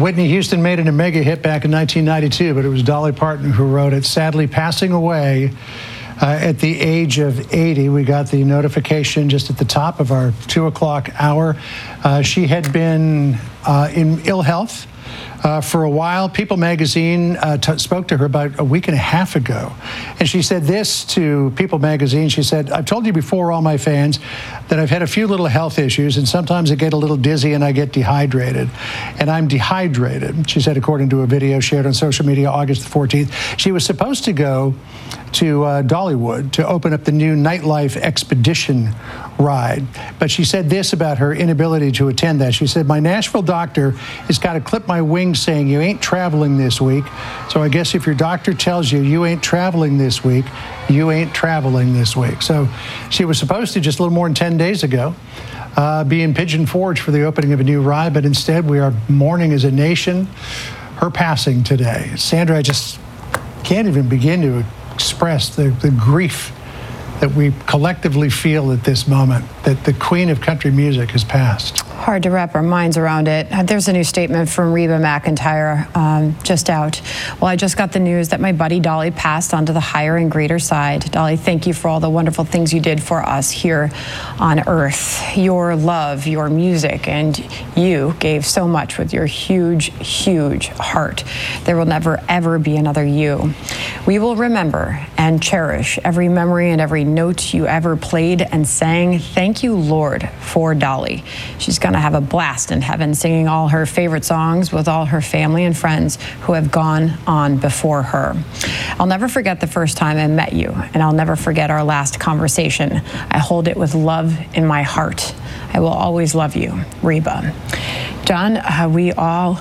Whitney Houston made it a mega hit back in 1992, but it was Dolly Parton who wrote it, sadly passing away at the age of 80. We got the notification just at the top of our 2 o'clock hour. She had been in ill health for a while. People magazine spoke to her about a week and a half ago. And she said this to People magazine. She said, "I've told you before, all my fans, that I've had a few little health issues, and sometimes I get a little dizzy and I get dehydrated. And I'm dehydrated," she said, according to a video shared on social media August the 14th. She was supposed to go to Dollywood to open up the new Nightlife Expedition ride. But she said this about her inability to attend that. She said, "My Nashville doctor has got to clip my wings saying you ain't traveling this week. So I guess if your doctor tells you you ain't traveling this week, you ain't traveling this week." So she was supposed to just a little more than 10 days ago be in Pigeon Forge for the opening of a new ride, but instead we are mourning as a nation her passing today. Sandra, I just can't even begin to express the grief that we collectively feel at this moment, that the queen of country music has passed. Hard to wrap our minds around it. There's a new statement from Reba McEntire just out. "Well, I just got the news that my buddy Dolly passed on to the higher and greater side. Dolly, thank you for all the wonderful things you did for us here on Earth. Your love, your music, and you gave so much with your huge, huge heart. There will never, ever be another you. We will remember and cherish every memory and every note you ever played and sang. Thank you, Lord, for Dolly. She's going to have a blast in heaven singing all her favorite songs with all her family and friends who have gone on before her. I'll never forget the first time I met you, and I'll never forget our last conversation. I hold it with love in my heart. I will always love you, Reba." John, we all,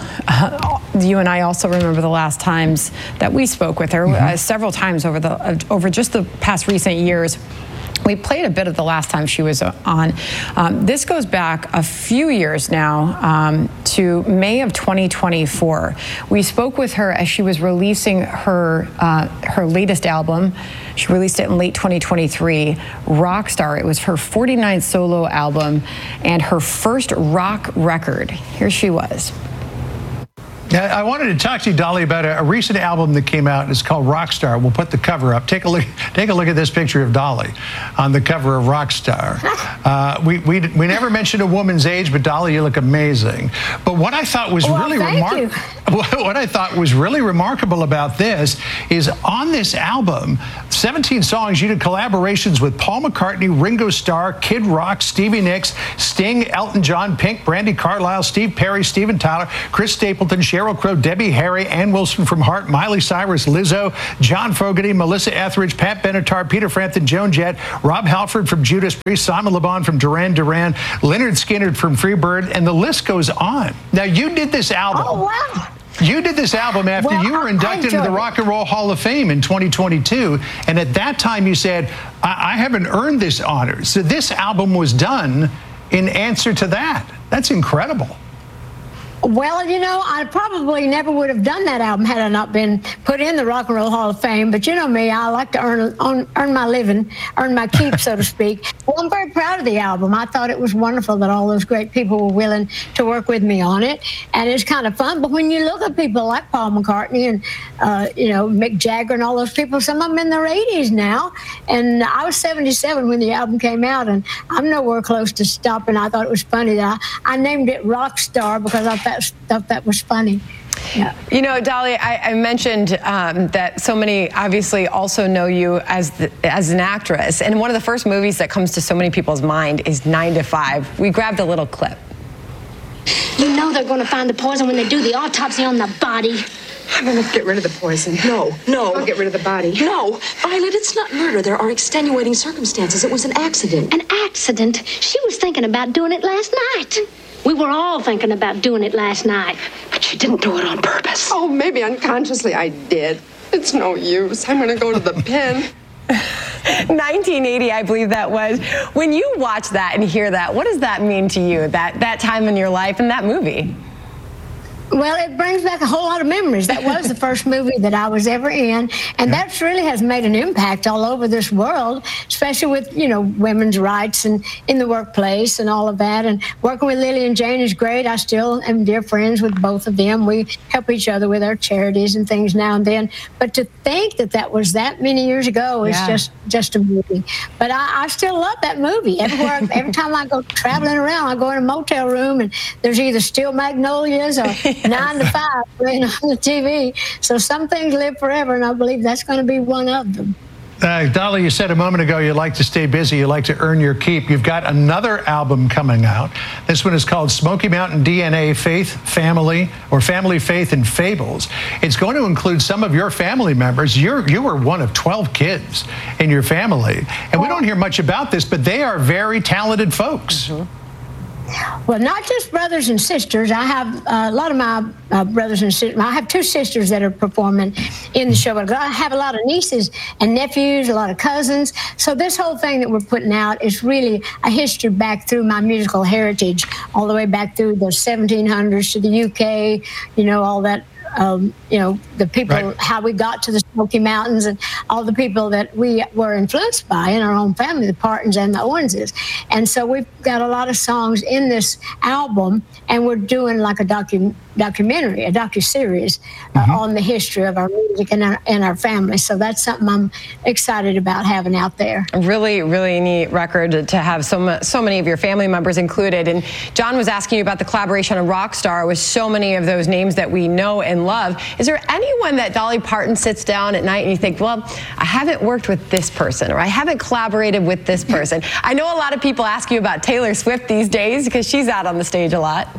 you and I also remember the last times that we spoke with her, several times over just the past recent years. We played a bit of the last time she was on. This goes back a few years now to May of 2024. We spoke with her as she was releasing her latest album. She released it in late 2023, Rockstar. It was her 49th solo album and her first rock record. Here she was. I wanted to talk to you, Dolly, about a recent album that came out. It's called Rockstar. We'll put the cover up. Take a look at this picture of Dolly on the cover of Rockstar. We never mentioned a woman's age, but Dolly, you look amazing. But what I thought was really remarkable about this is on this album, 17 songs, you did collaborations with Paul McCartney, Ringo Starr, Kid Rock, Stevie Nicks, Sting, Elton John, Pink, Brandi Carlile, Steve Perry, Steven Tyler, Chris Stapleton, Sheryl Crow, Debbie Harry, Ann Wilson from Heart, Miley Cyrus, Lizzo, John Fogerty, Melissa Etheridge, Pat Benatar, Peter Frampton, Joan Jett, Rob Halford from Judas Priest, Simon Le Bon from Duran Duran, Lynyrd Skynyrd from Freebird, and the list goes on. Now, you did this album. Oh, wow. You did this album after you were inducted into the Rock and Roll Hall of Fame in 2022, and at that time you said, I haven't earned this honor. So this album was done in answer to that. That's incredible. Well, you know, I probably never would have done that album had I not been put in the Rock and Roll Hall of Fame. But you know me, I like to earn my living, earn my keep, so to speak. Well, I'm very proud of the album. I thought it was wonderful that all those great people were willing to work with me on it. And it's kind of fun. But when you look at people like Paul McCartney and, you know, Mick Jagger and all those people, some of them in their 80s now. And I was 77 when the album came out, and I'm nowhere close to stopping. I thought it was funny that I named it Rockstar because I thought that was funny. Yeah. You know, Dolly, I mentioned that so many obviously also know you as an actress, and one of the first movies that comes to so many people's mind is 9 to 5. We grabbed a little clip. You know they're going to find the poison when they do the autopsy on the body. I'm going to get rid of the poison. No. I'll get rid of the body. No, Violet, it's not murder. There are extenuating circumstances. It was an accident. An accident? She was thinking about doing it last night. We were all thinking about doing it last night. But she didn't do it on purpose. Oh, maybe unconsciously I did. It's no use. I'm going to go to the pen. 1980, I believe that was. When you watch that and hear that, what does that mean to you, that time in your life and that movie? Well, it brings back a whole lot of memories. That was the first movie that I was ever in, and that really has made an impact all over this world, especially with, women's rights and in the workplace and all of that. And working with Lily and Jane is great. I still am dear friends with both of them. We help each other with our charities and things now and then. But to think that was that many years ago is just amazing. But I still love that movie. Every time I go traveling around, I go in a motel room and there's either Steel Magnolias or 9 to 5 playing on the TV. So some things live forever, and I believe that's going to be one of them. Dolly, you said a moment ago you like to stay busy, you like to earn your keep. You've got another album coming out. This one is called Smoky Mountain DNA, Faith, Family, or Family, Faith, and Fables. It's going to include some of your family members. You were one of 12 kids in your family. And we don't hear much about this, but they are very talented folks. Mm-hmm. Well, not just brothers and sisters. I have a lot of my brothers and sisters. I have 2 sisters that are performing in the show. But I have a lot of nieces and nephews, a lot of cousins. So this whole thing that we're putting out is really a history back through my musical heritage, all the way back through the 1700s to the UK, all that. The people, how we got to the Smoky Mountains, and all the people that we were influenced by in our own family, the Partons and the Owenses. And so we've got a lot of songs in this album, and we're doing like a documentary, a docuseries on the history of our music and our family. So that's something I'm excited about having out there. A really, really neat record to have so many of your family members included. And John was asking you about the collaboration on Rockstar with so many of those names that we know and love. Is there anyone that Dolly Parton sits down at night and you think, well, I haven't worked with this person, or I haven't collaborated with this person? I know a lot of people ask you about Taylor Swift these days because she's out on the stage a lot.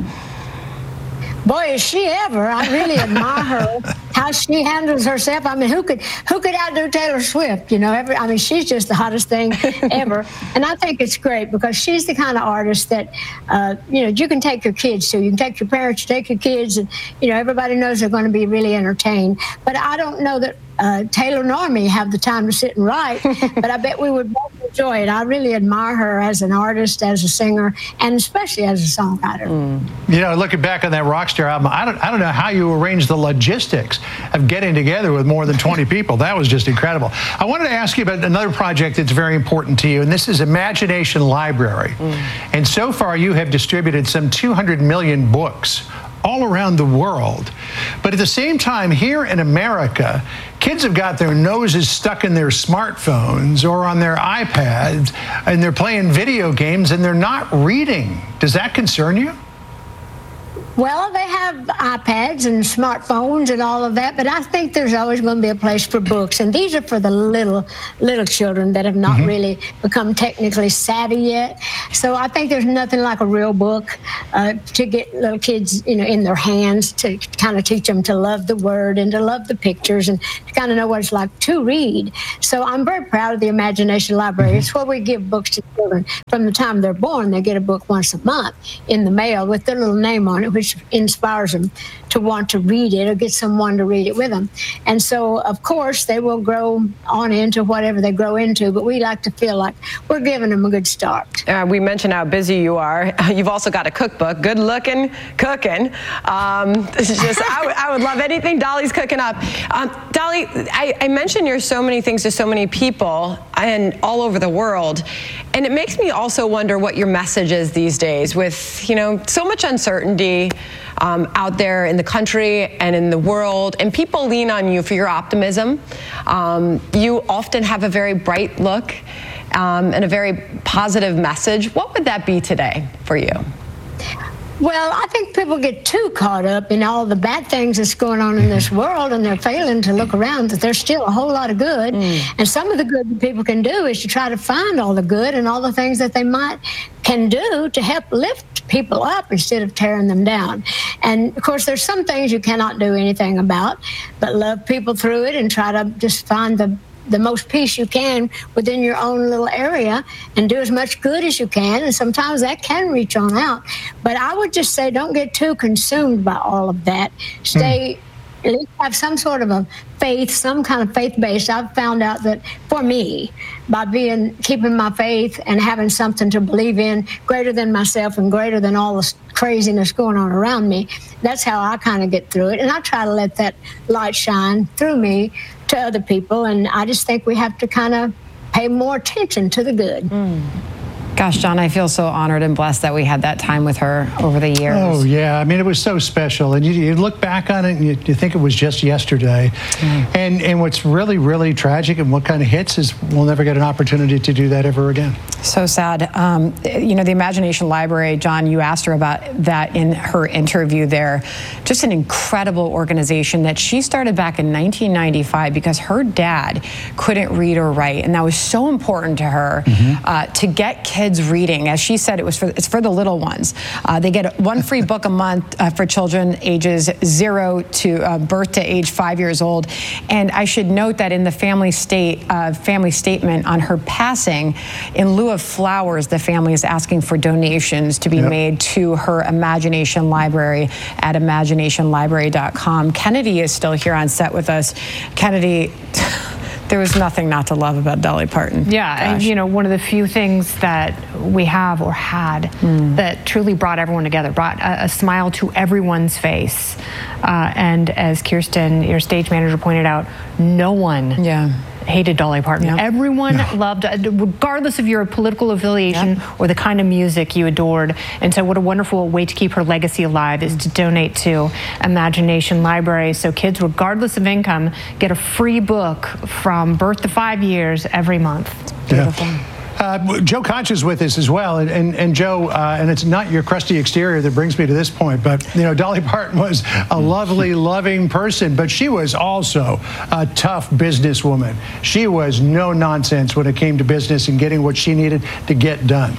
Boy, is she ever. I really admire her, how she handles herself. I mean, who could outdo Taylor Swift? She's just the hottest thing ever. And I think it's great because she's the kind of artist that, you can take your kids to. You can take your parents, you take your kids, and, everybody knows they're going to be really entertained. But I don't know that Taylor nor me have the time to sit and write, but I bet we would both enjoy it. I really admire her as an artist, as a singer, and especially as a songwriter. Looking back on that Rockstar album, I don't know how you arranged the logistics of getting together with more than 20 people. That was just incredible. I wanted to ask you about another project that's very important to you, and this is Imagination Library. And so far, you have distributed some 200 million books all around the world. But at the same time, here in America, kids have got their noses stuck in their smartphones or on their iPads, and they're playing video games and they're not reading. Does that concern you? Well, they have iPads and smartphones and all of that, but I think there's always going to be a place for books. And these are for the little children that have not really become technically savvy yet. So I think there's nothing like a real book to get little kids, in their hands, to kind of teach them to love the word and to love the pictures and to kind of know what it's like to read. So I'm very proud of the Imagination Library. It's where we give books to children. From the time they're born, they get a book once a month in the mail with their little name on it, which inspires them to want to read it or get someone to read it with them. And so, of course, they will grow on into whatever they grow into, but we like to feel like we're giving them a good start. We mentioned how busy you are. You've also got a cookbook, Good Looking Cooking. I would love anything Dolly's cooking up. Dolly, I mentioned you're so many things to so many people and all over the world. And it makes me also wonder what your message is these days with, so much uncertainty out there in the country and in the world, and people lean on you for your optimism. You often have a very bright look and a very positive message. What would that be today for you? Well, I think people get too caught up in all the bad things that's going on in this world, and they're failing to look around that there's still a whole lot of good. And some of the good that people can do is to try to find all the good and all the things that they can do to help lift people up instead of tearing them down. And of course, there's some things you cannot do anything about, but love people through it and try to just find the most peace you can within your own little area and do as much good as you can. And sometimes that can reach on out. But I would just say don't get too consumed by all of that. Stay at least have some sort of a faith, some kind of faith base. I've found out that for me, by keeping my faith and having something to believe in greater than myself and greater than all the craziness going on around me, that's how I kind of get through it. And I try to let that light shine through me to other people. And I just think we have to kind of pay more attention to the good. Gosh, John, I feel so honored and blessed that we had that time with her over the years. Oh, yeah. I mean, it was so special. And you look back on it and you think it was just yesterday. And what's really, really tragic and what kind of hits is we'll never get an opportunity to do that ever again. So sad. The Imagination Library, John, you asked her about that in her interview there. Just an incredible organization that she started back in 1995 because her dad couldn't read or write. And that was so important to her to get kids reading. As she said, it's for the little ones. They get one free book a month for children ages 0 to birth to age 5 years old. And I should note that in the family statement on her passing, in lieu of flowers, the family is asking for donations to be made to her Imagination Library at imaginationlibrary.com. Kennedy is still here on set with us. Kennedy, there was nothing not to love about Dolly Parton. Yeah, and, one of the few things that we have or had that truly brought everyone together, brought a smile to everyone's face. And as Kirsten, your stage manager, pointed out, no one hated Dolly Parton. Everyone loved, regardless of your political affiliation or the kind of music you adored. And so what a wonderful way to keep her legacy alive is to donate to Imagination Library. So kids, regardless of income, get a free book from birth to 5 years every month. Beautiful. Joe Conch is with us as well, and Joe, and it's not your crusty exterior that brings me to this point, but Dolly Parton was a lovely, loving person, but she was also a tough businesswoman. She was no nonsense when it came to business and getting what she needed to get done.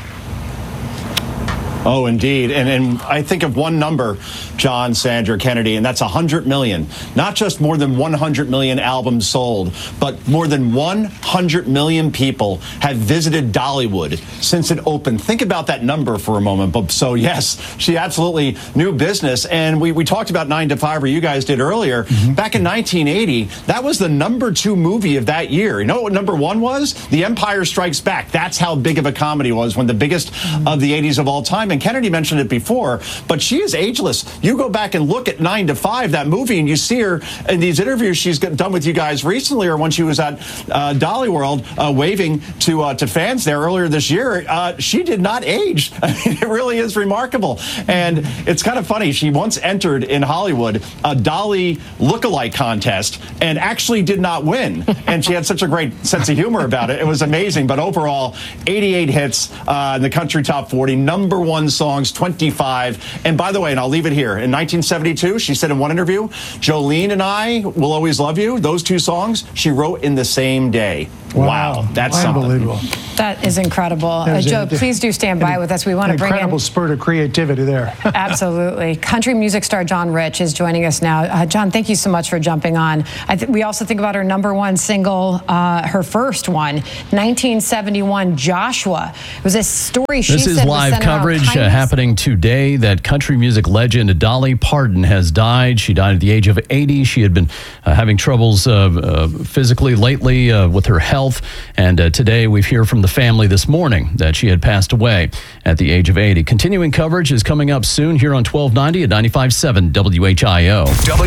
Oh, indeed. And I think of one number, John, Sandra, Kennedy, and that's 100 million. Not just more than 100 million albums sold, but more than 100 million people have visited Dollywood since it opened. Think about that number for a moment. But so, yes, she absolutely knew business. And we talked about 9 to 5, or you guys did earlier. Back in 1980, that was the #2 movie of that year. You know what #1 was? The Empire Strikes Back. That's how big of a comedy it was, one of the biggest of the 80s of all time. And Kennedy mentioned it before, but she is ageless. You go back and look at 9 to 5, that movie, and you see her in these interviews she's done with you guys recently, or when she was at Dolly World waving to fans there earlier this year. She did not age. I mean, it really is remarkable. And it's kind of funny. She once entered in Hollywood a Dolly lookalike contest and actually did not win. And she had such a great sense of humor about it. It was amazing. But overall, 88 hits in the country top 40, #1 songs, 25. And by the way, and I'll leave it here, in 1972, she said in one interview, Jolene and I Will Always Love You, those two songs, she wrote in the same day. Wow. That's unbelievable. Something. That is incredible. Joe, please do stand by with us. We want to bring in... Incredible spurt of creativity there. Absolutely. Country music star John Rich is joining us now. John, thank you so much for jumping on. We also think about her #1 single, her first one, 1971, Joshua. It was a story she said was This is live coverage happening today that country music legend Dolly Parton has died. She died at the age of 80. She had been having troubles physically lately with her health. And today we hear from the family this morning that she had passed away at the age of 80. Continuing coverage is coming up soon here on 1290 at 95.7 WHIO.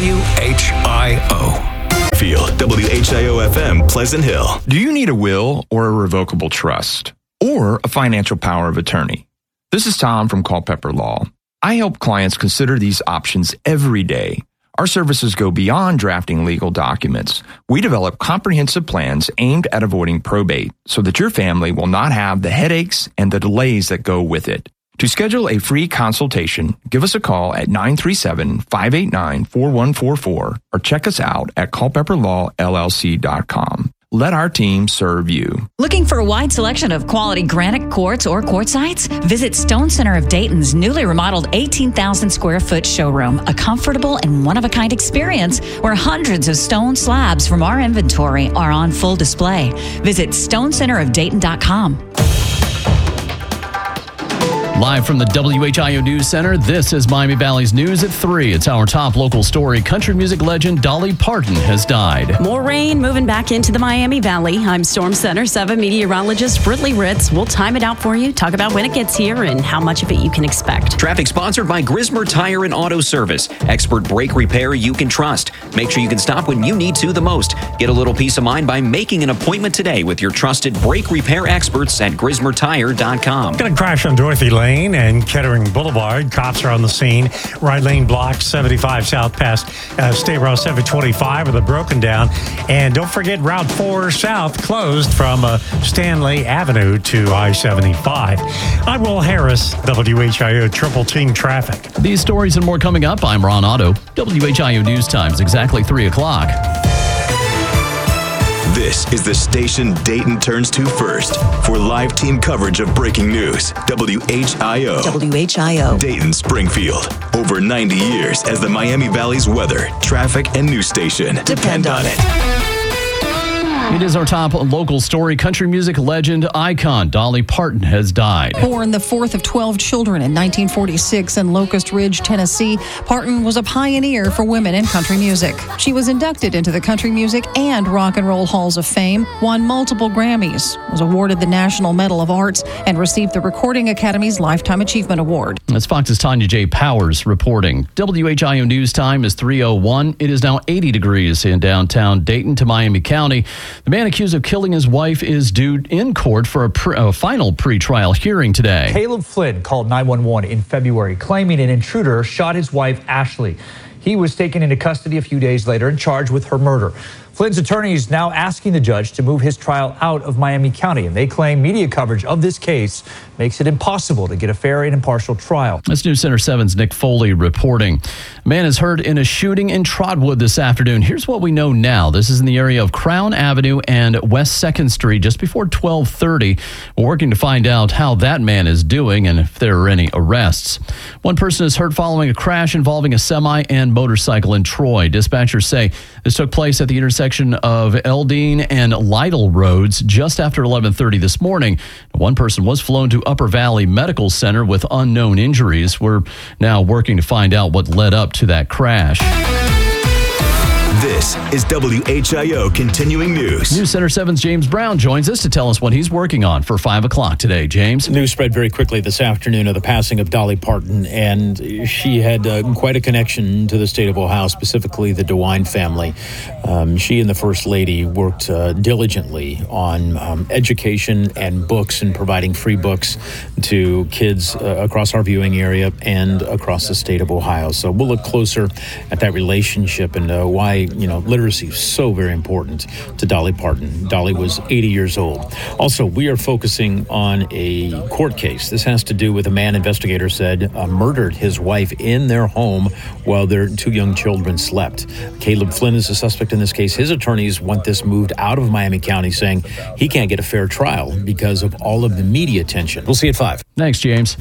WHIO. Feel WHIO FM Pleasant Hill. Do you need a will or a revocable trust or a financial power of attorney? This is Tom from Culpeper Law. I help clients consider these options every day. Our services go beyond drafting legal documents. We develop comprehensive plans aimed at avoiding probate so that your family will not have the headaches and the delays that go with it. To schedule a free consultation, give us a call at 937-589-4144 or check us out at culpepperlawllc.com. Let our team serve you. Looking for a wide selection of quality granite quartz or quartzites? Visit Stone Center of Dayton's newly remodeled 18,000 square foot showroom, a comfortable and one-of-a-kind experience where hundreds of stone slabs from our inventory are on full display. Visit stonecenterofdayton.com. Live from the WHIO News Center, this is Miami Valley's News at 3. It's our top local story. Country music legend Dolly Parton has died. More rain moving back into the Miami Valley. I'm Storm Center 7 meteorologist Britley Ritz. We'll time it out for you, talk about when it gets here and how much of it you can expect. Traffic sponsored by Grismer Tire and Auto Service. Expert brake repair you can trust. Make sure you can stop when you need to the most. Get a little peace of mind by making an appointment today with your trusted brake repair experts at GrismerTire.com. Got a crash on Dorothy Lane and Kettering Boulevard. Cops are on the scene. Right lane blocked 75 south past State Route 725 with a broken down. And don't forget Route 4 south closed from Stanley Avenue to I-75. I'm Will Harris, WHIO Triple Team Traffic. These stories and more coming up. I'm Ron Otto. WHIO News Times, exactly 3 o'clock. This is the station Dayton turns to first for live team coverage of breaking news. WHIO. WHIO. Dayton, Springfield. Over 90 years as the Miami Valley's weather, traffic, and news station. Depend on it. It is our top local story. Country music legend icon Dolly Parton has died. Born the fourth of 12 children in 1946 in Locust Ridge, Tennessee, Parton was a pioneer for women in country music. She was inducted into the Country Music and Rock and Roll Halls of Fame, won multiple Grammys, was awarded the National Medal of Arts, and received the Recording Academy's Lifetime Achievement Award. That's Fox's Tanya J. Powers reporting. WHIO News Time is 3:01. It is now 80 degrees in downtown Dayton to Miami County. The man accused of killing his wife is due in court for a final pretrial hearing today. Caleb Flynn called 911 in February, claiming an intruder shot his wife, Ashley. He was taken into custody a few days later and charged with her murder. Flynn's attorney is now asking the judge to move his trial out of Miami County, and they claim media coverage of this case makes it impossible to get a fair and impartial trial. That's News Center 7's Nick Foley reporting. A man is hurt in a shooting in Trotwood this afternoon. Here's what we know now. This is in the area of Crown Avenue and West 2nd Street just before 12:30. We're working to find out how that man is doing and if there are any arrests. One person is hurt following a crash involving a semi and motorcycle in Troy. Dispatchers say this took place at the intersection of Eldine and Lytle roads just after 11:30 this morning. One person was flown to Upper Valley Medical Center with unknown injuries. We're now working to find out what led up to that crash. This is WHIO Continuing News. News Center 7's James Brown joins us to tell us what he's working on for 5 o'clock today. James? News spread very quickly this afternoon of the passing of Dolly Parton, and she had quite a connection to the state of Ohio, specifically the DeWine family. She and the First Lady worked diligently on education and books and providing free books to kids across our viewing area and across the state of Ohio. So we'll look closer at that relationship and why literacy is so very important to Dolly Parton. Dolly was 80 years old. Also, we are focusing on a court case. This has to do with a man investigators said murdered his wife in their home while their 2 young children slept. Caleb Flynn is the suspect in this case. His attorneys want this moved out of Miami County, saying he can't get a fair trial because of all of the media attention. We'll see at 5. Thanks, James.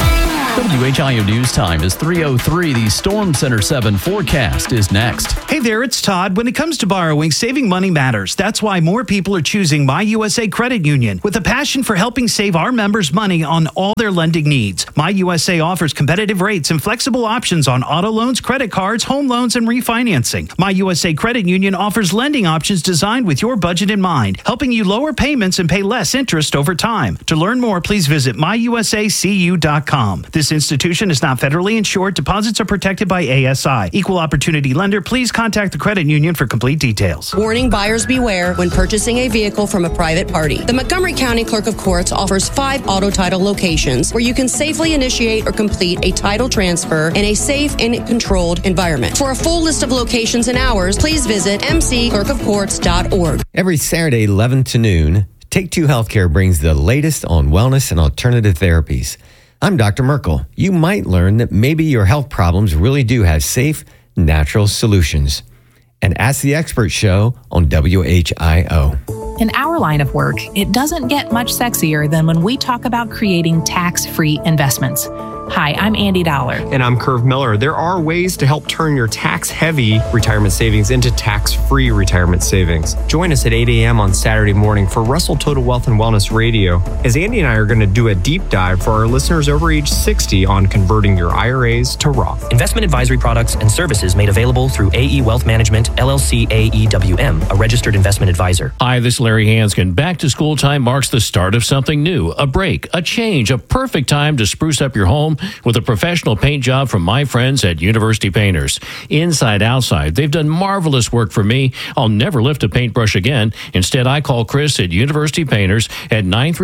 WHIO News Time is 3:03. The Storm Center 7 forecast is next. Hey there, it's Todd. When it comes to borrowing, saving money matters. That's why more people are choosing My USA Credit Union with a passion for helping save our members money on all their lending needs. My USA offers competitive rates and flexible options on auto loans, credit cards, home loans, and refinancing. My USA Credit Union offers lending options designed with your budget in mind, helping you lower payments and pay less interest over time. To learn more, please visit myusacu.com. This institution is not federally insured. Deposits are protected by ASI. Equal opportunity lender. Please contact the credit union for complete details. Warning: buyers beware when purchasing a vehicle from a private party. The Montgomery County Clerk of Courts offers 5 auto title locations where you can safely initiate or complete a title transfer in a safe and controlled environment. For a full list of locations and hours, please visit mcclerkofcourts.org. Every Saturday, 11 to noon, Take Two Healthcare brings the latest on wellness and alternative therapies. I'm Dr. Merkel. You might learn that maybe your health problems really do have safe, natural solutions. And Ask the Expert show on WHIO. In our line of work, it doesn't get much sexier than when we talk about creating tax-free investments. Hi, I'm Andy Dollar. And I'm Curve Miller. There are ways to help turn your tax-heavy retirement savings into tax-free retirement savings. Join us at 8 a.m. on Saturday morning for Russell Total Wealth and Wellness Radio, as Andy and I are going to do a deep dive for our listeners over age 60 on converting your IRAs to Roth. Investment advisory products and services made available through AE Wealth Management, LLC AEWM, a registered investment advisor. Hi, this is Larry Hanskin. Back to school time marks the start of something new, a break, a change, a perfect time to spruce up your home with a professional paint job from my friends at University Painters. Inside, outside, they've done marvelous work for me. I'll never lift a paintbrush again. Instead, I call Chris at University Painters at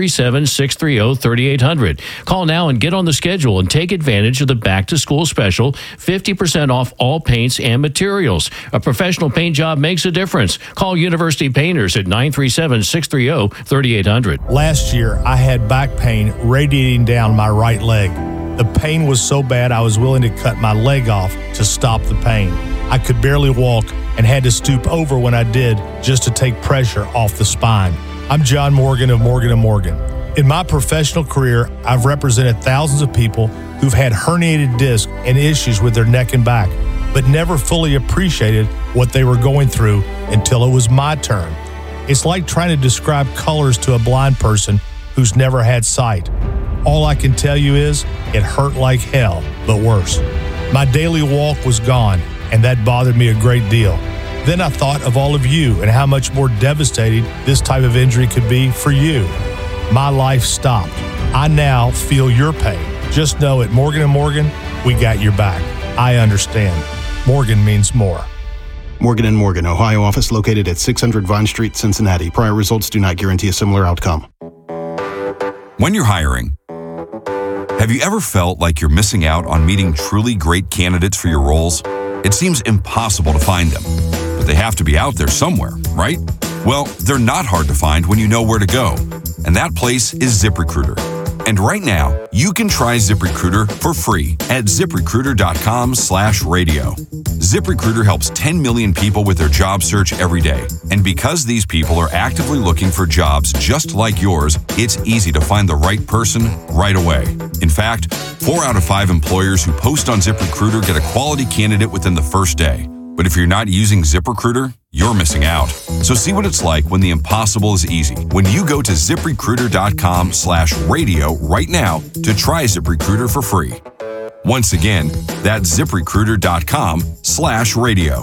937-630-3800. Call now and get on the schedule and take advantage of the back-to-school special, 50% off all paints and materials. A professional paint job makes a difference. Call University Painters at 937-630-3800. Last year, I had back pain radiating down my right leg. The pain was so bad I was willing to cut my leg off to stop the pain. I could barely walk and had to stoop over when I did just to take pressure off the spine. I'm John Morgan of Morgan & Morgan. In my professional career, I've represented thousands of people who've had herniated discs and issues with their neck and back, but never fully appreciated what they were going through until it was my turn. It's like trying to describe colors to a blind person who's never had sight. All I can tell you is it hurt like hell, but worse. My daily walk was gone, and that bothered me a great deal. Then I thought of all of you and how much more devastating this type of injury could be for you. My life stopped. I now feel your pain. Just know at Morgan & Morgan, we got your back. I understand. Morgan means more. Morgan & Morgan, Ohio office located at 600 Vine Street, Cincinnati. Prior results do not guarantee a similar outcome. When you're hiring, have you ever felt like you're missing out on meeting truly great candidates for your roles? It seems impossible to find them, but they have to be out there somewhere, right? Well, they're not hard to find when you know where to go, and that place is ZipRecruiter. And right now, you can try ZipRecruiter for free at ZipRecruiter.com/radio. ZipRecruiter helps 10 million people with their job search every day. And because these people are actively looking for jobs just like yours, it's easy to find the right person right away. In fact, 4 out of 5 employers who post on ZipRecruiter get a quality candidate within the first day. But if you're not using ZipRecruiter, you're missing out. So see what it's like when the impossible is easy. When you go to ZipRecruiter.com/radio right now to try ZipRecruiter for free. Once again, that's ZipRecruiter.com/radio.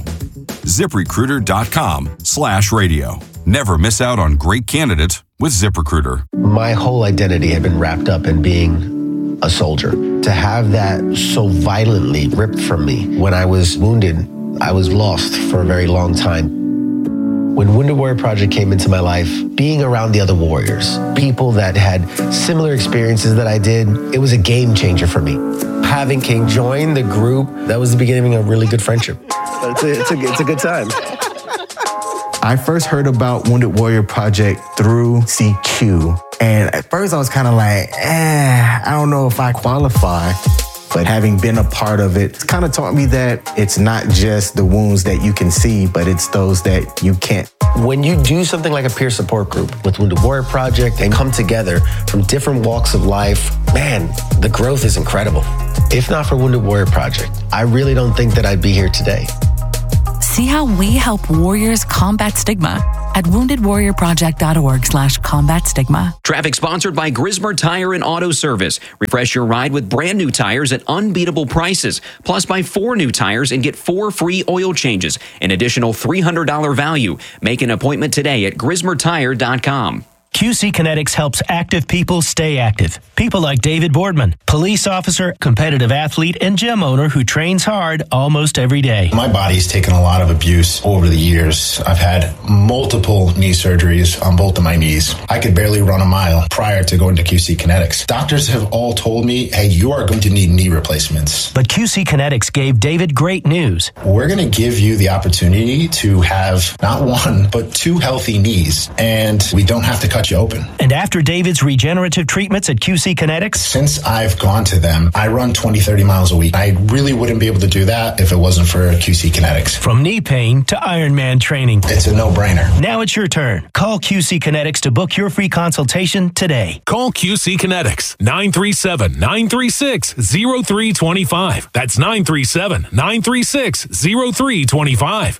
ZipRecruiter.com/radio. Never miss out on great candidates with ZipRecruiter. My whole identity had been wrapped up in being a soldier. To have that so violently ripped from me when I was wounded, I was lost for a very long time. When Wounded Warrior Project came into my life, being around the other warriors, people that had similar experiences that I did, it was a game changer for me. Having King join the group, that was the beginning of a really good friendship. It's a good time. I first heard about Wounded Warrior Project through CQ. And at first I was kind of like, I don't know if I qualify. But having been a part of it, it's kind of taught me that it's not just the wounds that you can see, but it's those that you can't. When you do something like a peer support group with Wounded Warrior Project and come together from different walks of life, man, the growth is incredible. If not for Wounded Warrior Project, I really don't think that I'd be here today. See how we help warriors combat stigma at woundedwarriorproject.org/combat stigma. Traffic sponsored by Grismer Tire and Auto Service. Refresh your ride with brand new tires at unbeatable prices. Plus, buy 4 new tires and get 4 free oil changes. An additional $300 value. Make an appointment today at grismertire.com. QC Kinetics helps active people stay active. People like David Boardman, police officer, competitive athlete, and gym owner who trains hard almost every day. My body's taken a lot of abuse over the years. I've had multiple knee surgeries on both of my knees. I could barely run a mile prior to going to QC Kinetics. Doctors have all told me, hey, you are going to need knee replacements. But QC Kinetics gave David great news. We're going to give you the opportunity to have not 1, but 2 healthy knees. And we don't have to cut you you open. And after David's regenerative treatments at QC Kinetics? Since I've gone to them, I run 20, 30 miles a week. I really wouldn't be able to do that if it wasn't for QC Kinetics. From knee pain to Ironman training. It's a no-brainer. Now it's your turn. Call QC Kinetics to book your free consultation today. Call QC Kinetics, 937-936-0325. That's 937-936-0325.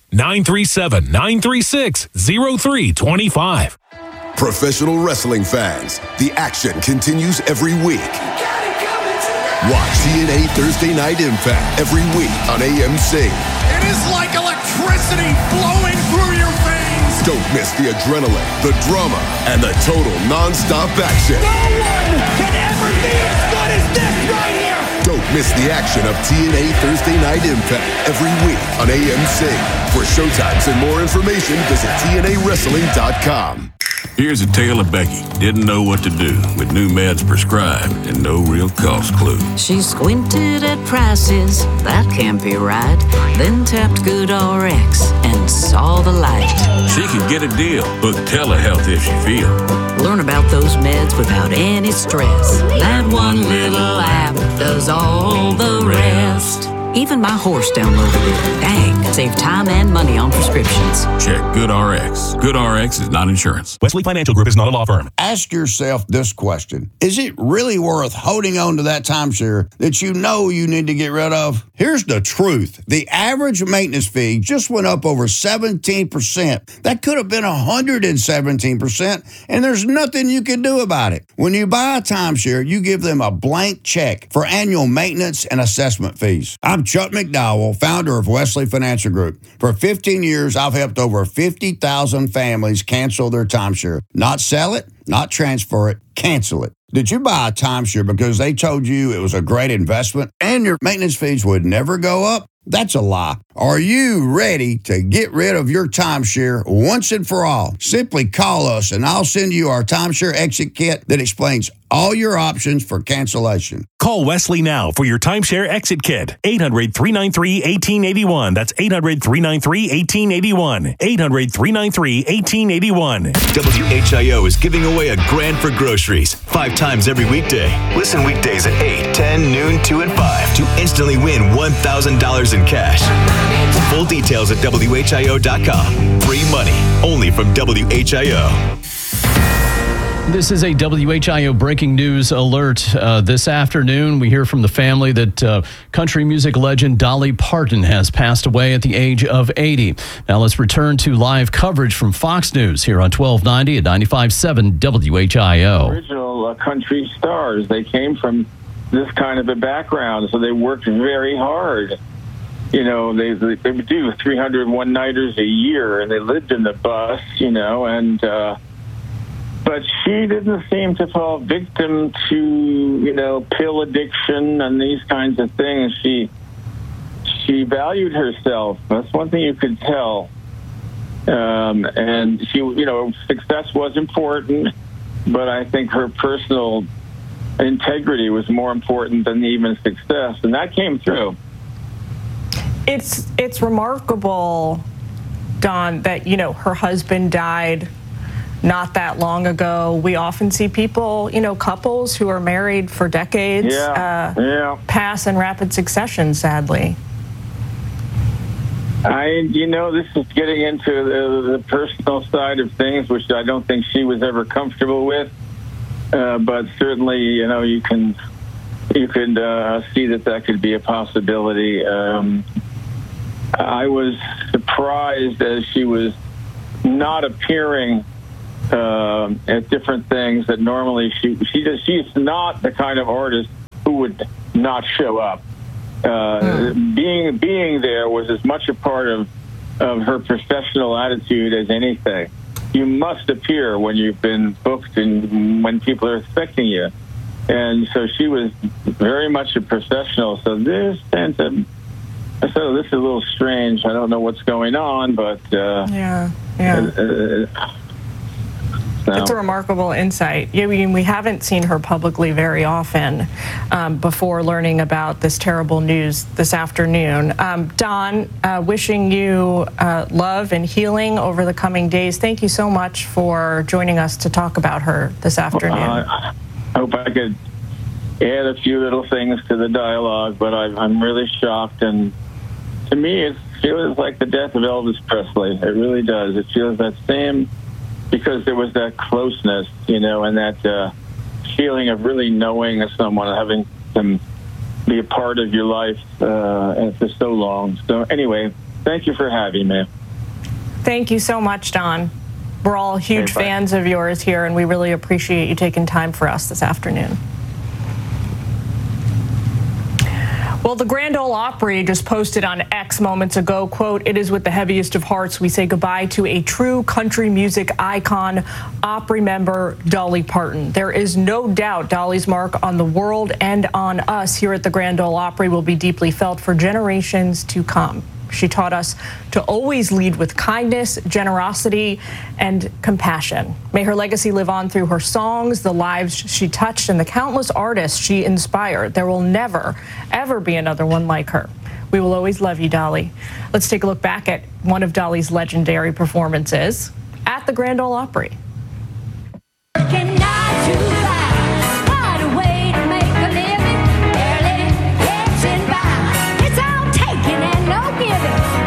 937-936-0325. Professional wrestling fans, the action continues every week. Watch TNA Thursday Night Impact every week on AMC. It is like electricity flowing through your veins. Don't miss the adrenaline, the drama, and the total non-stop action. No one can ever be as good as this right here. Don't miss the action of TNA Thursday Night Impact every week on AMC. For showtimes and more information, visit TNAWrestling.com. Here's a tale of Becky. Didn't know what to do with new meds prescribed and no real cost clue. She squinted at prices, that can't be right. Then tapped GoodRx and saw the light. She could get a deal. Book telehealth if she feel. Learn about those meds without any stress. That one little app does all the rest. Even my horse downloaded it. Dang, save time and money on prescriptions. Check GoodRx. GoodRx is not insurance. Wesley Financial Group is not a law firm. Ask yourself this question. Is it really worth holding on to that timeshare that you know you need to get rid of? Here's the truth. The average maintenance fee just went up over 17%. That could have been 117%, and there's nothing you can do about it. When you buy a timeshare, you give them a blank check for annual maintenance and assessment fees. I'm Chuck McDowell, founder of Wesley Financial Group. For 15 years, I've helped over 50,000 families cancel their timeshare. Not sell it, not transfer it, cancel it. Did you buy a timeshare because they told you it was a great investment and your maintenance fees would never go up? That's a lie. Are you ready to get rid of your timeshare once and for all? Simply call us and I'll send you our timeshare exit kit that explains all your options for cancellation. Call Wesley now for your timeshare exit kit. 800-393-1881. That's 800-393-1881. 800-393-1881. WHIO is giving away a grand for groceries 5 times every weekday. Listen weekdays at 8, 10, noon, 2, and 5 to instantly win $1,000 in cash. Full details at WHIO.com. Free money only from WHIO. This is a WHIO breaking news alert. This afternoon, we hear from the family that country music legend Dolly Parton has passed away at the age of 80. Now let's return to live coverage from Fox News here on 1290 at 95.7 WHIO. Original country stars. They came from this kind of a background, so they worked very hard. You know, they would do 300 one-nighters a year, and they lived in the bus, you know, and... But she didn't seem to fall victim to, you know, pill addiction and these kinds of things. She valued herself. That's one thing you could tell. And she, you know, success was important, but I think her personal integrity was more important than even success, and that came through. It's remarkable, Don, that, you know, her husband died not that long ago. We often see people, you know, couples who are married for decades pass in rapid succession, sadly. You know, this is getting into the personal side of things, which I don't think she was ever comfortable with. But certainly, you know, you can see that could be a possibility. I was surprised as she was not appearing at different things that normally she's not the kind of artist who would not show up. Being there was as much a part of her professional attitude as anything. You must appear when you've been booked and when people are expecting you. And so she was very much a professional. So this sense of, this is a little strange. I don't know what's going on, but So. It's a remarkable insight. I mean, we haven't seen her publicly very often before learning about this terrible news this afternoon. Don, wishing you love and healing over the coming days. Thank you so much for joining us to talk about her this afternoon. I hope I could add a few little things to the dialogue, but I'm really shocked. And to me, it feels like the death of Elvis Presley. It really does. It feels that same, because there was that closeness, and that feeling of really knowing someone, having them be a part of your life for so long. So anyway, thank you for having me. Thank you so much, Don. We're all huge fans of yours here, and we really appreciate you taking time for us this afternoon. Well, the Grand Ole Opry just posted on X moments ago, quote, "It is with the heaviest of hearts we say goodbye to a true country music icon, Opry member Dolly Parton. There is no doubt Dolly's mark on the world and on us here at the Grand Ole Opry will be deeply felt for generations to come. She taught us to always lead with kindness, generosity, and compassion. May her legacy live on through her songs, the lives she touched, and the countless artists she inspired. There will never, ever be another one like her. We will always love you, Dolly." Let's take a look back at one of Dolly's legendary performances at the Grand Ole Opry.